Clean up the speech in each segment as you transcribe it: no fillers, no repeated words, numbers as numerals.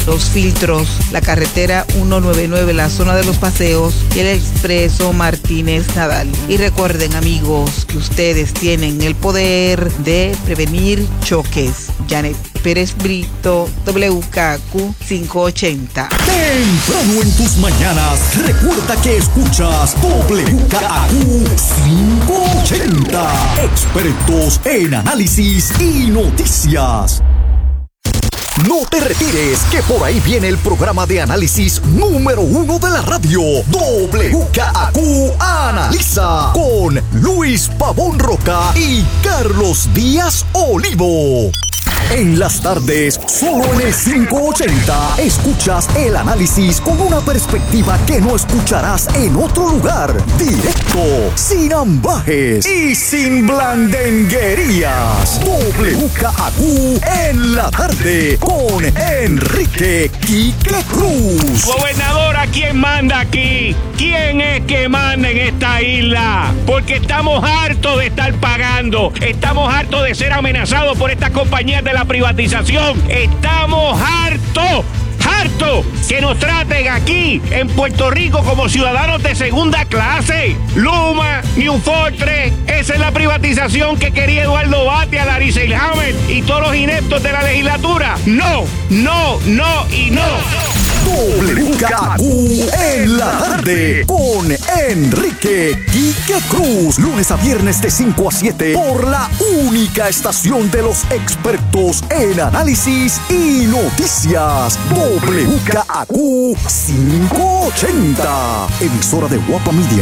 los filtros, la carretera 199, la zona de los paseos y el expreso Martínez Nadal. Y recuerden, amigos, que ustedes tienen el poder de prevenir choques. Janet Pérez Brito, WKQ 580. Temprano en tus mañanas, recuerda que escuchas WKQ 580. Expertos en análisis y noticias. No te retires, que por ahí viene el programa de análisis número 1 de la radio. WKQ Analiza, con Luis Pavón Roca y Carlos Díaz Olivo. En las tardes, solo en el 580, escuchas el análisis con una perspectiva que no escucharás en otro lugar. Directo, sin ambajes y sin blandenguerías. WKQ en la tarde con Enrique Quique Cruz. Gobernadora, ¿quién manda aquí? ¿Quién es que manda en esta isla? Porque estamos hartos de estar pagando. Estamos hartos de ser amenazados por estas compañías de la privatización. Estamos hartos que nos traten aquí en Puerto Rico como ciudadanos de segunda clase. Luma, New Fortress, esa es la privatización que quería Eduardo Batia, Larry Selhammer y todos los ineptos de la legislatura. No y no. WKQ en la tarde con Enrique Quique Cruz. Lunes a viernes de 5 a 7 por la única estación de los expertos en análisis y noticias. WKQ 580, emisora de Guapa Media.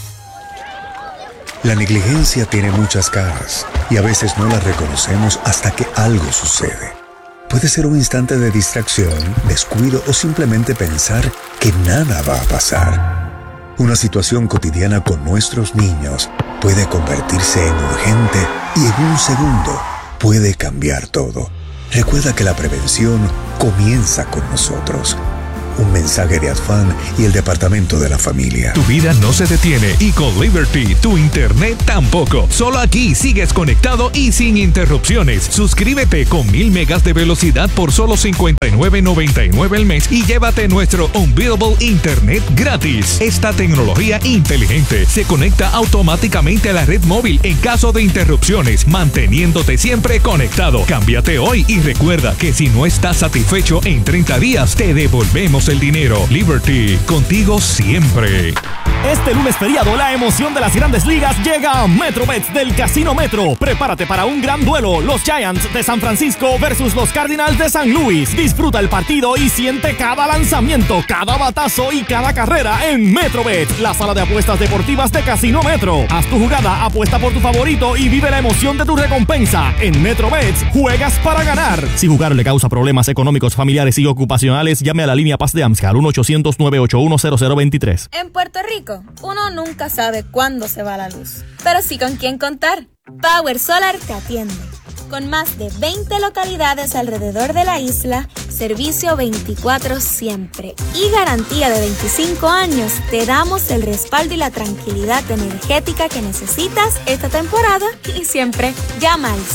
La negligencia tiene muchas caras y a veces no la reconocemos hasta que algo sucede. Puede ser un instante de distracción, descuido o simplemente pensar que nada va a pasar. Una situación cotidiana con nuestros niños puede convertirse en urgente y en un segundo puede cambiar todo. Recuerda que la prevención comienza con nosotros. Un mensaje de ADFAN y el Departamento de la Familia. Tu vida no se detiene y con Liberty tu internet tampoco. Solo aquí sigues conectado y sin interrupciones. Suscríbete con 1000 megas de velocidad por solo $59.99 al mes y llévate nuestro Unbeatable Internet gratis. Esta tecnología inteligente se conecta automáticamente a la red móvil en caso de interrupciones, manteniéndote siempre conectado. Cámbiate hoy y recuerda que si no estás satisfecho en 30 días, te devolvemos el dinero. Liberty, contigo siempre. Este lunes feriado, la emoción de las Grandes Ligas llega a MetroBets del Casino Metro. Prepárate para un gran duelo. Los Giants de San Francisco versus los Cardinals de San Luis. Disfruta el partido y siente cada lanzamiento, cada batazo y cada carrera en MetroBets, la sala de apuestas deportivas de Casino Metro. Haz tu jugada, apuesta por tu favorito y vive la emoción de tu recompensa. En MetroBets, juegas para ganar. Si jugar le causa problemas económicos, familiares y ocupacionales, llame a la línea Paz de AMSCA al 1-800-981-0023. En Puerto Rico, uno nunca sabe cuándo se va la luz, pero sí con quién contar. Power Solar te atiende. Con más de 20 localidades alrededor de la isla, servicio 24 siempre y garantía de 25 años, te damos el respaldo y la tranquilidad energética que necesitas esta temporada y siempre. Llama al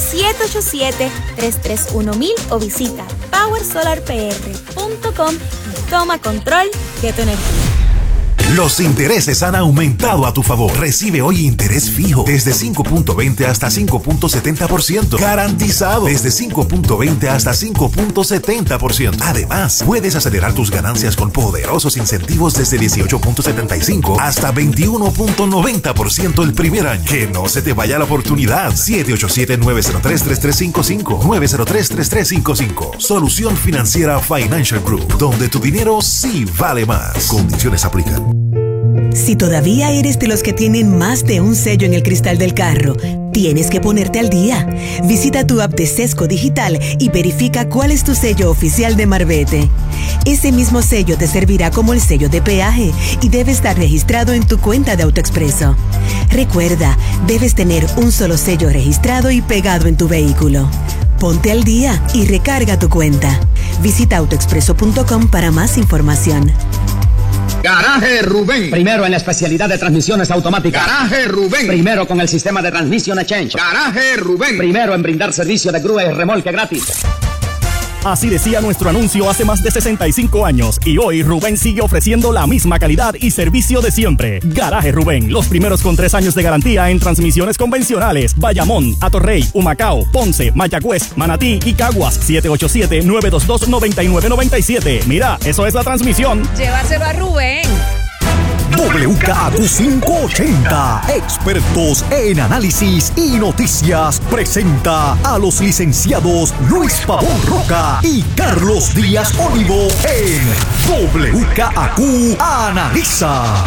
787-331-1000 o visita powersolarpr.com y toma control de tu energía. Los intereses han aumentado a tu favor. Recibe hoy interés fijo desde 5.20 hasta 5.70%. Garantizado desde 5.20 hasta 5.70%. Además, puedes acelerar tus ganancias con poderosos incentivos desde 18.75 hasta 21.90% el primer año. Que no se te vaya la oportunidad. 787-903-3355. 903-3355. Solución Financiera Financial Group, donde tu dinero sí vale más. Condiciones aplican. Si todavía eres de los que tienen más de un sello en el cristal del carro, tienes que ponerte al día. Visita tu app de Sesco Digital y verifica cuál es tu sello oficial de Marbete. Ese mismo sello te servirá como el sello de peaje y debe estar registrado en tu cuenta de AutoExpreso. Recuerda, debes tener un solo sello registrado y pegado en tu vehículo. Ponte al día y recarga tu cuenta. Visita autoexpreso.com para más información. Garaje Rubén. Primero en la especialidad de transmisiones automáticas. Garaje Rubén. Primero con el sistema de Transmission Exchange. Garaje Rubén. Primero en brindar servicio de grúa y remolque gratis. Así decía nuestro anuncio hace más de 65 años y hoy Rubén sigue ofreciendo la misma calidad y servicio de siempre. Garaje Rubén, los primeros con 3 años de garantía en transmisiones convencionales. Bayamón, Atorrey, Humacao, Ponce, Mayagüez, Manatí y Caguas. 787-922-9997. Mira, eso es la transmisión. Llévaselo a Rubén. WKAQ 580, expertos en análisis y noticias, presenta a los licenciados Luis Pavón Roca y Carlos Díaz Olivo en WKAQ Analiza.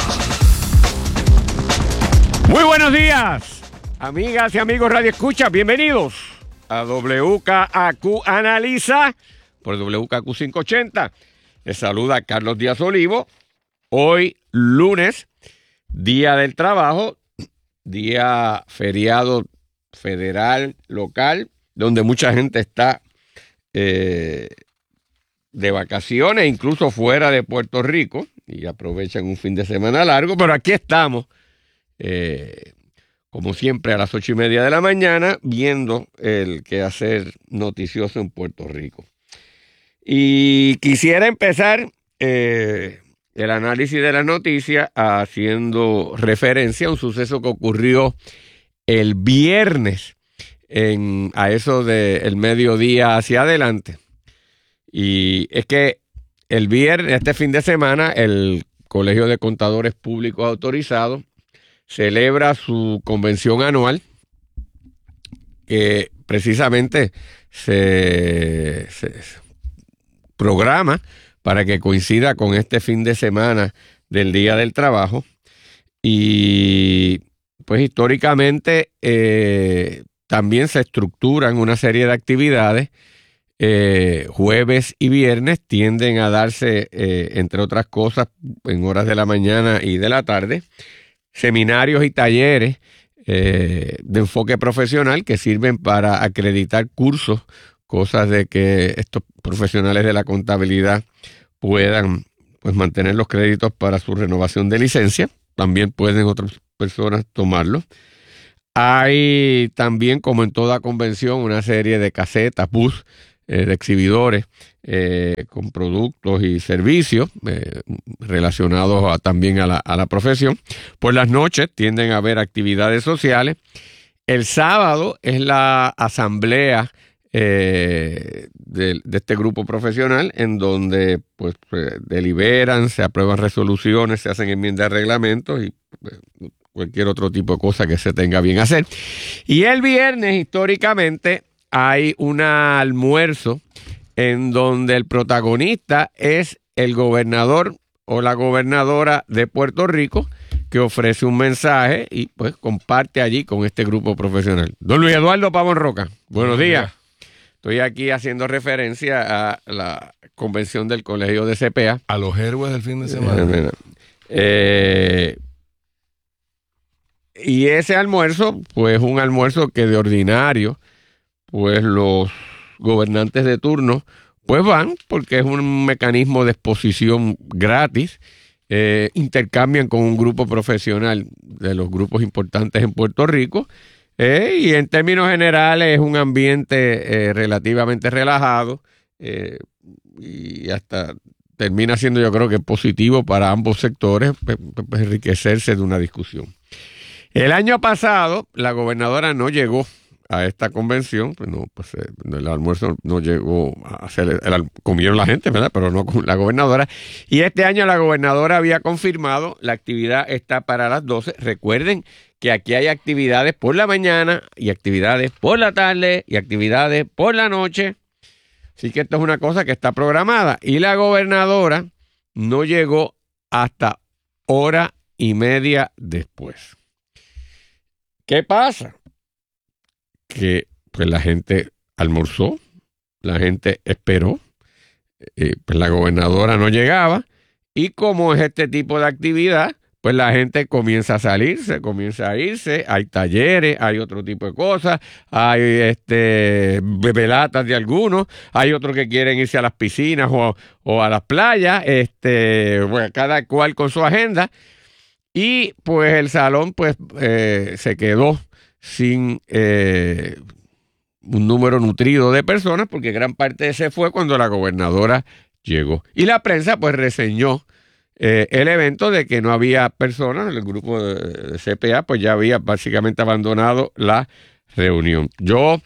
Muy buenos días, amigas y amigos Radio Escucha, bienvenidos a WKAQ Analiza por WKAQ 580. Les saluda Carlos Díaz Olivo. Hoy, lunes, Día del Trabajo, día feriado federal, local, donde mucha gente está de vacaciones, incluso fuera de Puerto Rico, y aprovechan un fin de semana largo, pero aquí estamos, como siempre, a las 8:30 de la mañana, viendo el quehacer noticioso en Puerto Rico. Y quisiera empezar el análisis de la noticia haciendo referencia a un suceso que ocurrió el viernes a eso del mediodía hacia adelante. Y es que el viernes, este fin de semana, el Colegio de Contadores Públicos Autorizados celebra su convención anual, que precisamente se programa para que coincida con este fin de semana del Día del Trabajo. Y pues históricamente también se estructuran una serie de actividades. Jueves y viernes tienden a darse, entre otras cosas, en horas de la mañana y de la tarde, seminarios y talleres de enfoque profesional que sirven para acreditar cursos, cosas de que estos profesionales de la contabilidad puedan pues mantener los créditos para su renovación de licencia. También pueden otras personas tomarlo. Hay también, como en toda convención, una serie de casetas, bus, de exhibidores con productos y servicios relacionados también a la profesión. Por las noches tienden a haber actividades sociales. El sábado es la asamblea de este grupo profesional, en donde pues deliberan, se aprueban resoluciones, se hacen enmiendas de reglamentos y cualquier otro tipo de cosa que se tenga bien hacer. Y el viernes, históricamente, hay un almuerzo en donde el protagonista es el gobernador o la gobernadora de Puerto Rico, que ofrece un mensaje y pues comparte allí con este grupo profesional. Don Luis Eduardo Pavón Roca, buenos días. Estoy aquí haciendo referencia a la convención del Colegio de CPA. A los héroes del fin de semana. Y ese almuerzo, pues un almuerzo que de ordinario, pues los gobernantes de turno, pues van, porque es un mecanismo de exposición gratis. Intercambian con un grupo profesional de los grupos importantes en Puerto Rico. Y en términos generales es un ambiente relativamente relajado y hasta termina siendo, yo creo que positivo para ambos sectores, pues enriquecerse de una discusión. El año pasado la gobernadora no llegó a esta convención, pues el almuerzo no llegó a hacer, comieron la gente, ¿verdad? Pero no con la gobernadora. Y este año la gobernadora había confirmado, la actividad está para las 12. Recuerden que aquí hay actividades por la mañana y actividades por la tarde y actividades por la noche. Así que esto es una cosa que está programada. Y la gobernadora no llegó hasta hora y media después. ¿Qué pasa? Que pues la gente almorzó, la gente esperó, pues la gobernadora no llegaba, y como es este tipo de actividad, pues la gente comienza a salirse, comienza a irse, hay talleres, hay otro tipo de cosas, hay bebelatas de algunos, hay otros que quieren irse a las piscinas o a las playas, bueno, cada cual con su agenda, y pues el salón pues se quedó sin un número nutrido de personas, porque gran parte de ese fue cuando la gobernadora llegó. Y la prensa pues reseñó el evento de que no había personas, el grupo de CPA pues ya había básicamente abandonado la reunión. Yo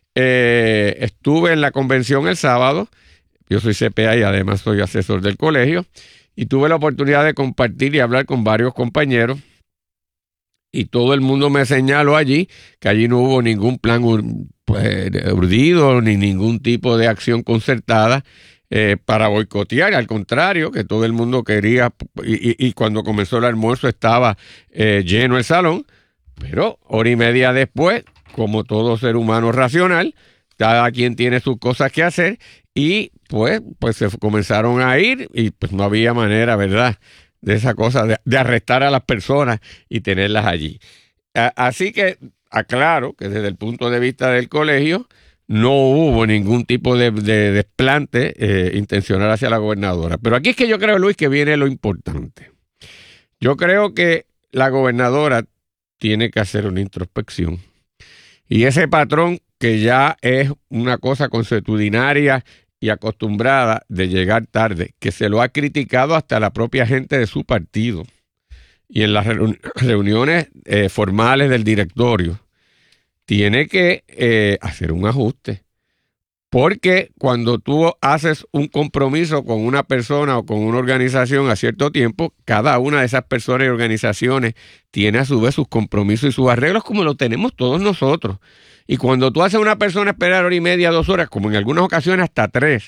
estuve en la convención el sábado, yo soy CPA y además soy asesor del colegio, y tuve la oportunidad de compartir y hablar con varios compañeros, y todo el mundo me señaló allí que allí no hubo ningún plan urdido ni ningún tipo de acción concertada para boicotear. Al contrario, que todo el mundo quería, y cuando comenzó el almuerzo estaba lleno el salón, pero hora y media después, como todo ser humano racional, cada quien tiene sus cosas que hacer, y pues se comenzaron a ir, y pues no había manera, ¿verdad?, de esa cosa, de arrestar a las personas y tenerlas allí. Así que aclaro que desde el punto de vista del colegio no hubo ningún tipo de desplante intencional hacia la gobernadora. Pero aquí es que yo creo, Luis, que viene lo importante. Yo creo que la gobernadora tiene que hacer una introspección. Y ese patrón, que ya es una cosa consuetudinaria y acostumbrada de llegar tarde, que se lo ha criticado hasta la propia gente de su partido y en las reuniones formales del directorio, tiene que hacer un ajuste. Porque cuando tú haces un compromiso con una persona o con una organización a cierto tiempo, cada una de esas personas y organizaciones tiene a su vez sus compromisos y sus arreglos, como lo tenemos todos nosotros. Y cuando tú haces a una persona esperar hora y media, 2 horas, como en algunas ocasiones hasta 3,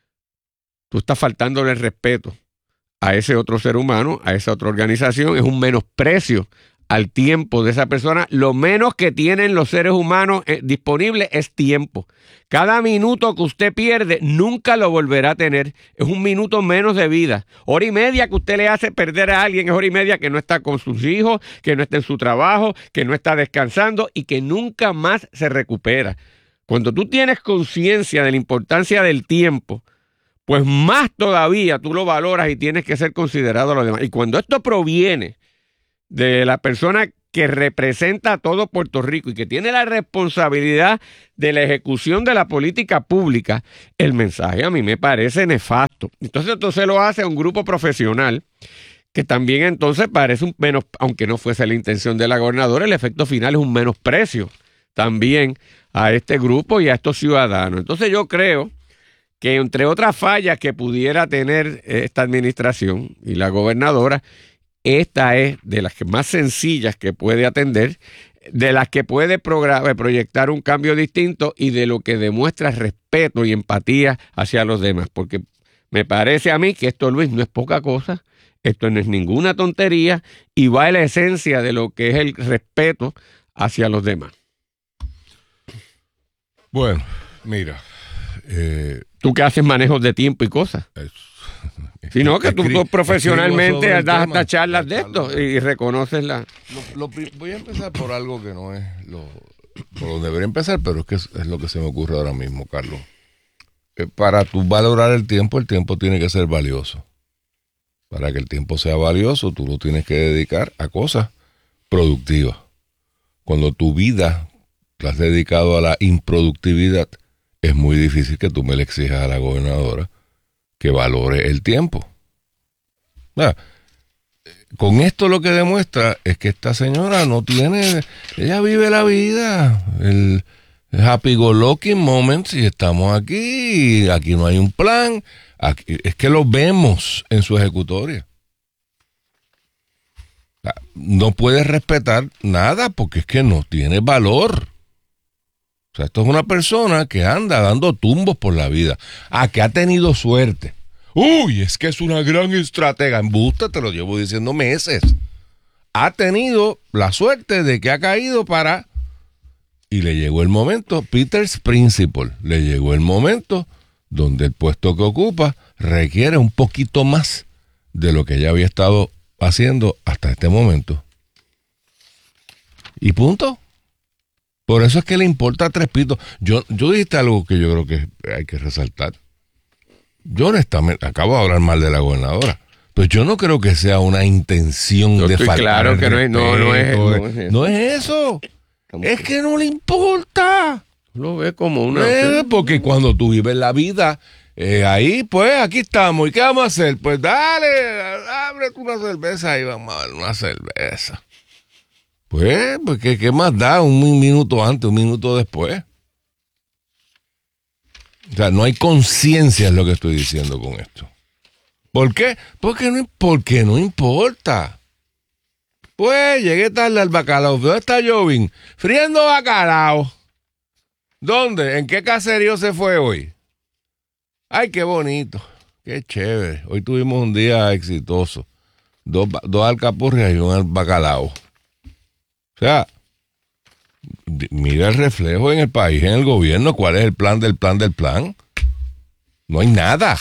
tú estás faltándole el respeto a ese otro ser humano, a esa otra organización. Es un menosprecio al tiempo de esa persona. Lo menos que tienen los seres humanos disponible es tiempo. Cada minuto que usted pierde nunca lo volverá a tener. Es un minuto menos de vida. Hora y media que usted le hace perder a alguien es hora y media que no está con sus hijos, que no está en su trabajo, que no está descansando y que nunca más se recupera. Cuando tú tienes conciencia de la importancia del tiempo, pues más todavía tú lo valoras y tienes que ser considerado a los demás. Y cuando esto proviene de la persona que representa a todo Puerto Rico y que tiene la responsabilidad de la ejecución de la política pública, el mensaje a mí me parece nefasto. Entonces lo hace a un grupo profesional que también entonces parece un menos, aunque no fuese la intención de la gobernadora, el efecto final es un menosprecio también a este grupo y a estos ciudadanos. Entonces yo creo que entre otras fallas que pudiera tener esta administración y la gobernadora, esta es de las que más sencillas que puede atender, de las que puede proyectar un cambio distinto y de lo que demuestra respeto y empatía hacia los demás. Porque me parece a mí que esto, Luis, no es poca cosa, esto no es ninguna tontería y va a la esencia de lo que es el respeto hacia los demás. Bueno, mira. Tú que haces manejos de tiempo y cosas. Sino que tú profesionalmente das hasta charlas de esto y reconoces la... Voy a empezar por algo que no es por donde debería empezar, pero es que es lo que se me ocurre ahora mismo, Carlos. Para tú valorar el tiempo tiene que ser valioso. Para que el tiempo sea valioso, tú lo tienes que dedicar a cosas productivas. Cuando tu vida la has dedicado a la improductividad, es muy difícil que tú me le exijas a la gobernadora que valore el tiempo. Con esto lo que demuestra es que esta señora no tiene, ella vive la vida, el happy go lucky moments, y estamos aquí no hay un plan, aquí, es que lo vemos en su ejecutoria. No puede respetar nada porque es que no tiene valor. O sea, esto es una persona que anda dando tumbos por la vida. Que ha tenido suerte. Uy, es que es una gran estratega. Embuste, te lo llevo diciendo meses. Ha tenido la suerte de que ha caído y le llegó el momento, Peter's Principle, le llegó el momento donde el puesto que ocupa requiere un poquito más de lo que ella había estado haciendo hasta este momento. Y punto. Por eso es que le importa 3 pitos. Yo dijiste algo que yo creo que hay que resaltar. Yo honestamente, acabo de hablar mal de la gobernadora, pero yo no creo que sea una intención de faltar. Claro que no es eso. Es que no le importa. Lo ve como una... Porque cuando tú vives la vida, ahí, pues, aquí estamos. ¿Y qué vamos a hacer? Pues dale, ábrete una cerveza y vamos a dar una cerveza. Pues ¿qué más da? Un minuto antes, un minuto después. O sea, no hay conciencia en lo que estoy diciendo con esto. ¿Por qué? Porque no importa. Pues llegué tarde al bacalao. ¿Dónde está Jovin? Friendo bacalao. ¿Dónde? ¿En qué caserío se fue hoy? Ay, qué bonito. Qué chévere. Hoy tuvimos un día exitoso. Dos alcapurrias y un bacalao. O sea, mira el reflejo en el país, en el gobierno. ¿Cuál es el plan del plan del plan? No hay nada.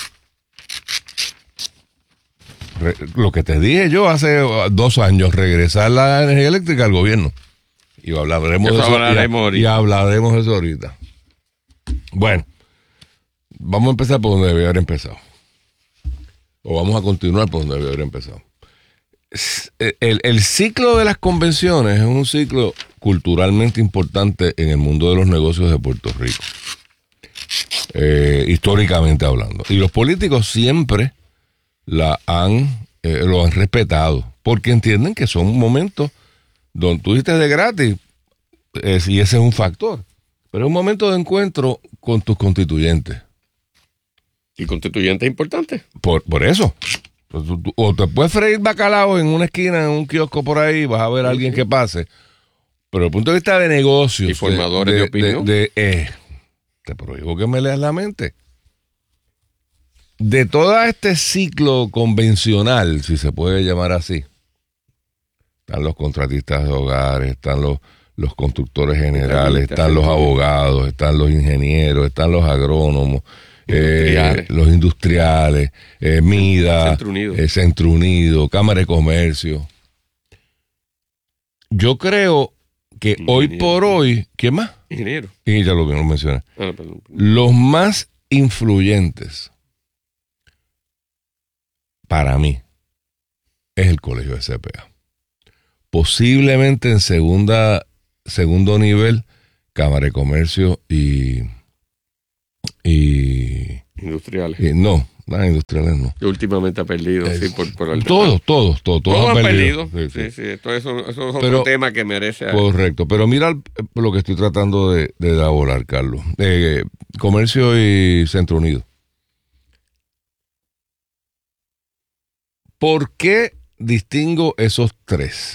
Lo que te dije yo hace 2 años, regresar la energía eléctrica al gobierno. Y hablaremos de eso ahorita. Bueno, vamos a empezar por donde debe haber empezado. O vamos a continuar por donde debe haber empezado. El ciclo de las convenciones es un ciclo culturalmente importante en el mundo de los negocios de Puerto Rico. Históricamente hablando. Y los políticos siempre lo han respetado, porque entienden que son momentos donde tú dices de gratis, y ese es un factor, pero es un momento de encuentro con tus constituyentes. ¿Y constituyentes importantes? Por eso. O te puedes freír bacalao en una esquina, en un kiosco por ahí, vas a ver a alguien que pase, pero desde el punto de vista de negocios y formadores de opinión, te prohíbo que me leas la mente. De todo este ciclo convencional, si se puede llamar así, están los contratistas de hogares, están los constructores generales, están los abogados, están los ingenieros, están los agrónomos, los industriales, MIDA, Centro Unido, Cámara de Comercio. Yo creo que hoy por hoy, ¿quién más? Ingeniero. Y ya lo mencioné. Los más influyentes para mí es el colegio de CPA. Posiblemente en segundo nivel, Cámara de Comercio y industriales. No, industriales no. Que últimamente ha perdido, sí, por el todos han perdido. Sí. Eso es otro tema que merece. Correcto, pero mira lo que estoy tratando de elaborar, Carlos. Comercio y Centro Unido. ¿Por qué distingo esos 3?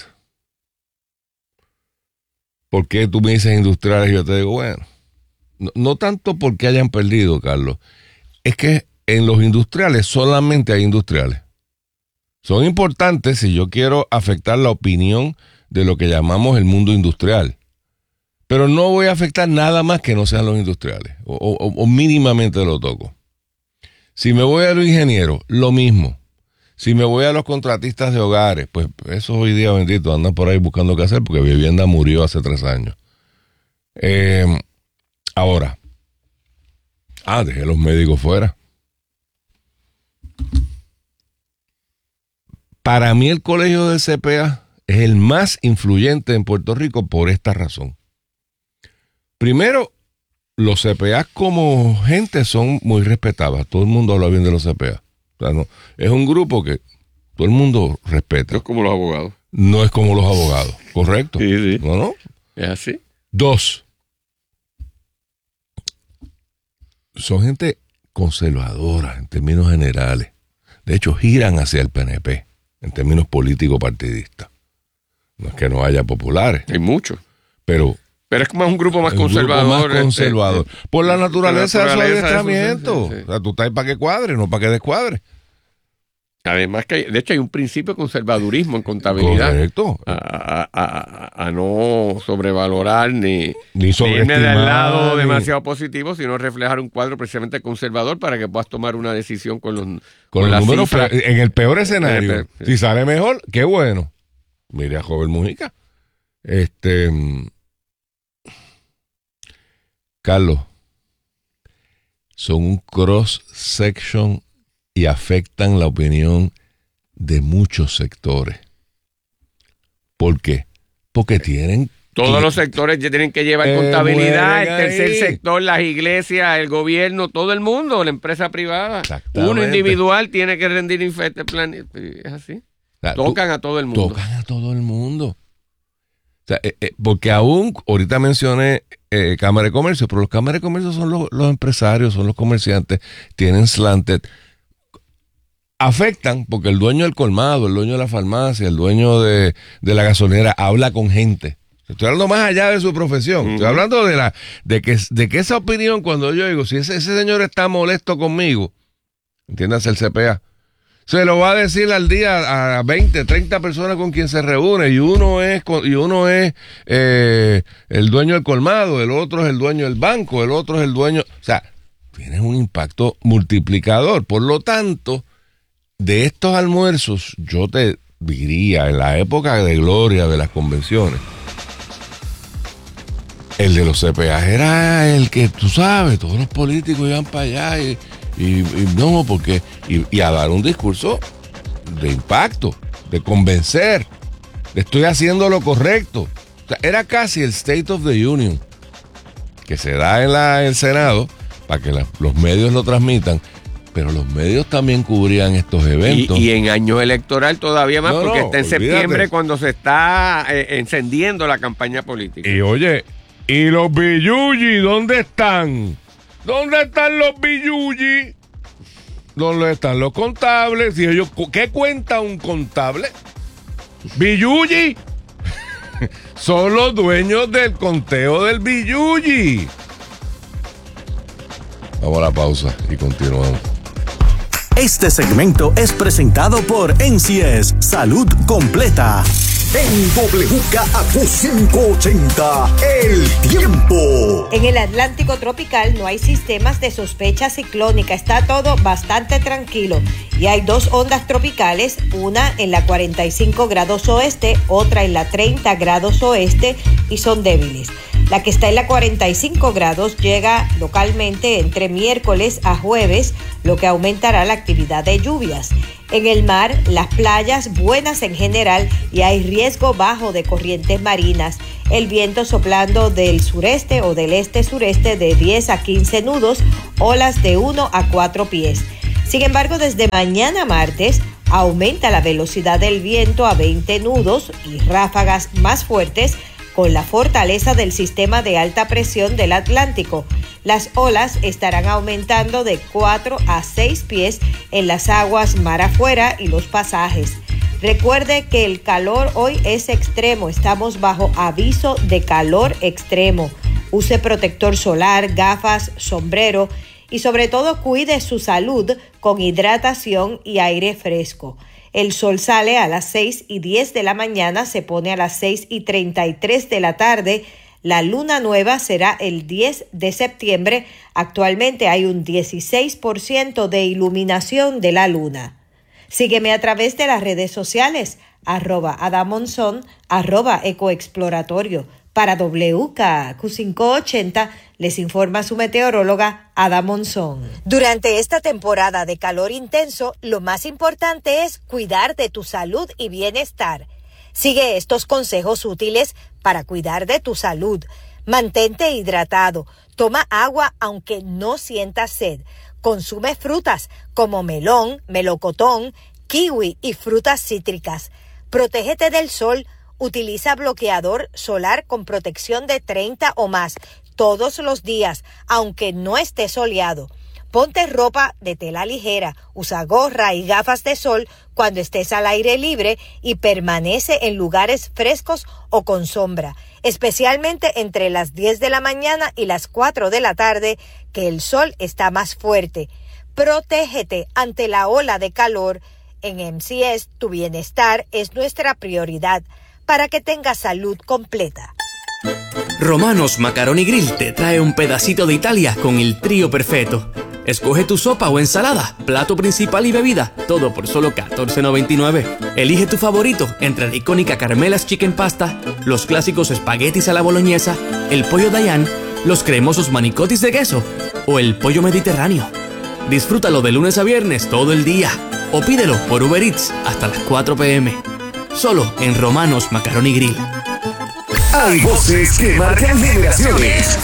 ¿Por qué tú me dices industriales y yo te digo, bueno, no tanto porque hayan perdido, Carlos, es que en los industriales solamente hay industriales. Son importantes si yo quiero afectar la opinión de lo que llamamos el mundo industrial. Pero no voy a afectar nada más que no sean los industriales, o mínimamente lo toco. Si me voy a los ingenieros, lo mismo. Si me voy a los contratistas de hogares, pues esos hoy día, bendito, andan por ahí buscando qué hacer porque Vivienda murió hace 3 años. Ahora, dejé los médicos fuera. Para mí el colegio de CPA es el más influyente en Puerto Rico por esta razón. Primero, los CPA como gente son muy respetadas. Todo el mundo habla bien de los CPA. O sea, no, es un grupo que todo el mundo respeta. No es como los abogados. No es como los abogados, ¿correcto? Sí. ¿No? Es así. 2, son gente conservadora en términos generales. De hecho, giran hacia el PNP en términos político-partidistas. No es que no haya populares. Hay muchos. Pero es como un grupo más conservador. Por la naturaleza de su adiestramiento. O sea, tú estás para que cuadre, no para que descuadre. Además que de hecho hay un principio de conservadurismo en contabilidad. Correcto. A no sobrevalorar ni sobreestimar, irme del lado demasiado positivo, sino reflejar un cuadro precisamente conservador para que puedas tomar una decisión con los números. En el peor escenario, sí. Si sale mejor, qué bueno. Mire a Joven Mujica. Carlos, son un cross-section y afectan la opinión de muchos sectores. ¿Por qué? Porque tienen Todos los sectores ya tienen que llevar contabilidad, el tercer sector, las iglesias, el gobierno, todo el mundo, la empresa privada. Uno individual tiene que rendir este plan. Es así. Tocan a todo el mundo. Tocan a todo el mundo. O sea, porque aún, ahorita mencioné Cámara de Comercio, pero los cámaras de comercio son los empresarios, son los comerciantes, tienen slanted. Afectan porque el dueño del colmado, el dueño de la farmacia, el dueño de la gasolinera habla con gente. Estoy hablando más allá de su profesión. Estoy hablando de que esa opinión, cuando yo digo, si ese señor está molesto conmigo, entiéndase el CPA, se lo va a decir al día a 20, 30 personas con quien se reúne, y uno es el dueño del colmado, el otro es el dueño del banco, el otro es el dueño... O sea, tiene un impacto multiplicador. Por lo tanto, de estos almuerzos, yo te diría, en la época de gloria de las convenciones, el de los CPA era el que, tú sabes, todos los políticos iban para allá y no, porque y a dar un discurso de impacto, de convencer, de estoy haciendo lo correcto. O sea, era casi el State of the Union que se da en el Senado para que los medios lo transmitan, pero los medios también cubrían estos eventos. Y en año electoral todavía más, porque está en septiembre cuando se está encendiendo la campaña política. Y oye, ¿y los billuyi dónde están? ¿Dónde están los billuyi? ¿Dónde están los contables? ¿Y ellos, qué cuenta un contable? Billuyi son los dueños del conteo del billuyi. Vamos a la pausa y continuamos. Este segmento es presentado por NCS Salud Completa. En WKAQ 580, el tiempo. En el Atlántico tropical no hay sistemas de sospecha ciclónica, está todo bastante tranquilo. Y hay dos ondas tropicales, una en la 45 grados oeste, otra en la 30 grados oeste, y son débiles. La que está en la 45 grados llega localmente entre miércoles a jueves, lo que aumentará la actividad de lluvias. En el mar, las playas buenas en general y hay riesgo bajo de corrientes marinas. El viento soplando del sureste o del este-sureste de 10 a 15 nudos, olas de 1 a 4 pies. Sin embargo, desde mañana martes aumenta la velocidad del viento a 20 nudos y ráfagas más fuertes con la fortaleza del sistema de alta presión del Atlántico. Las olas estarán aumentando de 4 a 6 pies en las aguas mar afuera y los pasajes. Recuerde que el calor hoy es extremo, estamos bajo aviso de calor extremo. Use protector solar, gafas, sombrero y sobre todo cuide su salud con hidratación y aire fresco. El sol sale a las 6:10 de la mañana, se pone a las 6:33 de la tarde. La luna nueva será el 10 de septiembre. Actualmente hay un 16% de iluminación de la luna. Sígueme a través de las redes sociales, @adamonzon, @ecoexploratorio. Para WKAQ 580 les informa su meteoróloga Ada Monzón. Durante esta temporada de calor intenso, lo más importante es cuidar de tu salud y bienestar. Sigue estos consejos útiles para cuidar de tu salud. Mantente hidratado. Toma agua aunque no sientas sed. Consume frutas como melón, melocotón, kiwi y frutas cítricas. Protégete del sol. Utiliza bloqueador solar con protección de 30 o más todos los días, aunque no esté soleado. Ponte ropa de tela ligera, usa gorra y gafas de sol cuando estés al aire libre y permanece en lugares frescos o con sombra, especialmente entre las 10 de la mañana y las 4 de la tarde, que el sol está más fuerte. Protégete ante la ola de calor. En MCS, tu bienestar es nuestra prioridad para que tengas salud completa. Romanos Macaroni Grill te trae un pedacito de Italia con el trío perfecto. Escoge tu sopa o ensalada, plato principal y bebida, todo por solo $14.99. Elige tu favorito entre la icónica Carmela's Chicken Pasta, los clásicos espaguetis a la boloñesa, el pollo Dayan, los cremosos manicotis de queso o el pollo mediterráneo. Disfrútalo de lunes a viernes todo el día o pídelo por Uber Eats hasta las 4 p.m. Solo en Romanos Macaroni Grill. Hay voces que marcan generaciones.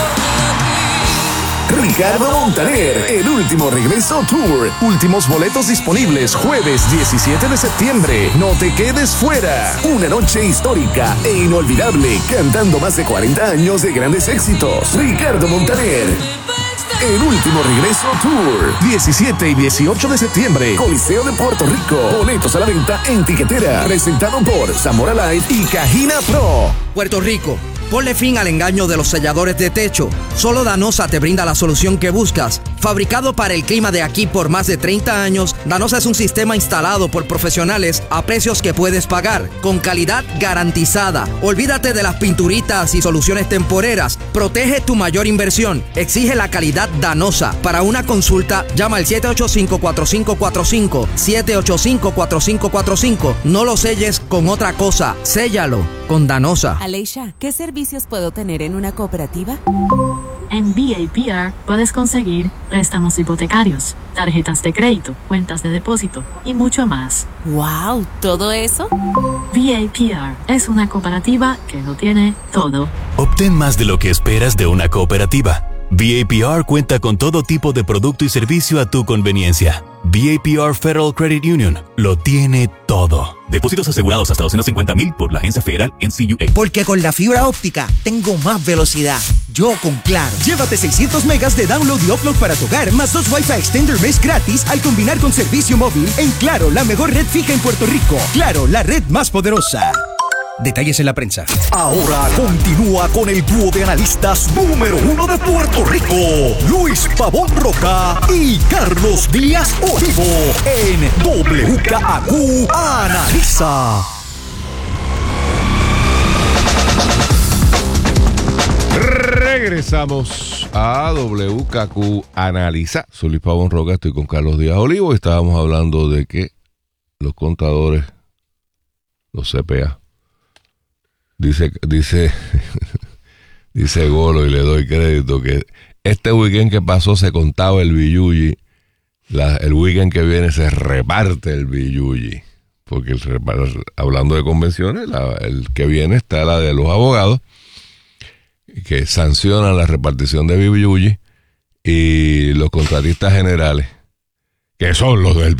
Ricardo Montaner, el último regreso tour. Últimos boletos disponibles jueves 17 de septiembre. No te quedes fuera. Una noche histórica e inolvidable, cantando más de 40 años de grandes éxitos. Ricardo Montaner. El último regreso tour. 17 y 18 de septiembre. Coliseo de Puerto Rico. Boletos a la venta en Tiquetera. Presentado por Zamora Live y Cajina Pro. Puerto Rico. Ponle fin al engaño de los selladores de techo. Solo Danosa te brinda la solución que buscas. Fabricado para el clima de aquí por más de 30 años, Danosa es un sistema instalado por profesionales a precios que puedes pagar, con calidad garantizada. Olvídate de las pinturitas y soluciones temporeras. Protege tu mayor inversión. Exige la calidad Danosa. Para una consulta, llama al 785-4545. 785-4545. No lo selles con otra cosa. Séllalo con Danosa. Aleisha, ¿qué servicios puedo tener en una cooperativa? En BAPR puedes conseguir préstamos hipotecarios, tarjetas de crédito, cuentas de depósito y mucho más. ¡Wow! ¿Todo eso? BAPR es una cooperativa que lo tiene todo. Obtén más de lo que esperas de una cooperativa. BAPR cuenta con todo tipo de producto y servicio a tu conveniencia. BAPR Federal Credit Union lo tiene todo. Depósitos asegurados hasta $250,000 por la agencia federal NCUA. Porque con la fibra óptica tengo más velocidad. Yo con Claro. Llévate 600 megas de download y upload para tu hogar, más 2 Wi-Fi Extender Mesh gratis al combinar con servicio móvil en Claro, la mejor red fija en Puerto Rico. Claro, la red más poderosa. Detalles en la prensa. Ahora continúa con el dúo de analistas número 1 de Puerto Rico, Luis Pavón Roca y Carlos Díaz Olivo, en WKAQ Analiza. Regresamos a WKQ Analiza. Soy Luis Pavón Roca, estoy con Carlos Díaz Olivo y estábamos hablando de que los contadores, los CPA, dice Golo, y le doy crédito, que este weekend que pasó se contaba el billuyi, el weekend que viene se reparte el billuyi, porque hablando de convenciones, el que viene está la de los abogados, que sancionan la repartición de billuyi, y los contratistas generales, que son los del